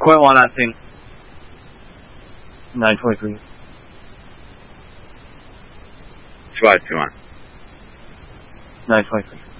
Quit on that thing. 923. Survive, come on. 923.